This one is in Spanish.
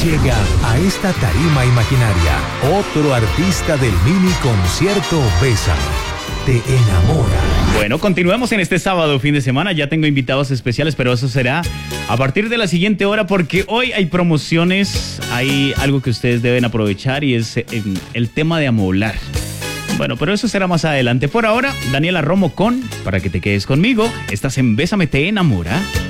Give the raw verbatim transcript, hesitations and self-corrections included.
Llega a esta tarima imaginaria otro artista del mini concierto Bésame. Te enamora. Bueno, continuemos en este sábado, fin de semana. Ya tengo invitados especiales, pero eso será a partir de la siguiente hora, porque hoy hay promociones, hay algo que ustedes deben aprovechar y es el, el tema de amoblar. Bueno, pero eso será más adelante. Por ahora, Daniela Romo con Para que te quedes conmigo. Estás en Bésame, te enamora.